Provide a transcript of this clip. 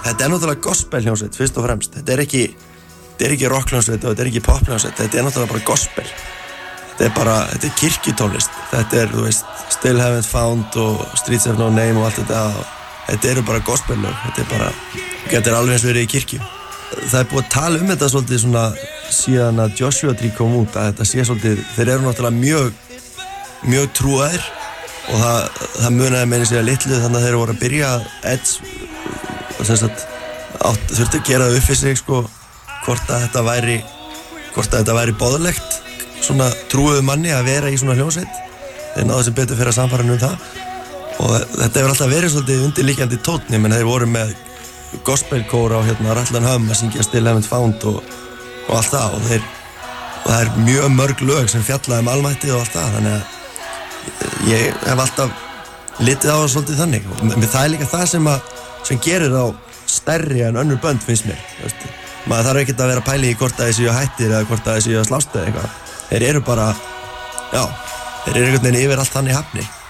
þetta náttúrulega gospel hljómsveit fyrst og fremst. Þetta er ekki rock hljómsveit og þetta er ekki pop hljómsveit. Þetta er náttúrulega bara gospel. Þetta er kirkjutónlist. Þetta er, þú veist, Still Haven't Found og Streets Have No Name og allt þetta. Þetta eru bara gospellög. Þetta er alveg eins verið í kirkju. Það er búið að tala þetta svolítið svona síðan að Joshua Tree kom út að þetta sé svolítið, þeir eru náttúrulega mjög trúaðir og það munaði meira sér að litlu þannig að þeir voru að byrja þurfti að gera það upp fyrir sig sko, hvort að þetta væri boðlegt svona trúuðu manni að vera í svona hljómsveit. Þeir náðu sem betur fyrir að samfara um það og þetta hefur alltaf verið svolítið undirliggjandi tónn, menn þeir voru með gospelkóra á Ratlan Hömm að syngja Still Haven't Found og allt það og það er mjög mörg lög sem fjalla almættið og allt það, þannig að ég hef alltaf litið á það svolítið þannig og það er líka það sem gerir þá stærri en önnur bönd finnst mér, veist. Maður þarf ekkert að vera að pæla í hvort að þeir séu hættir eða hvort að þeir séu að slást eða eitthvað, þeir eru bara, já, þeir eru einhvern veginn yfir allt þannig hafni.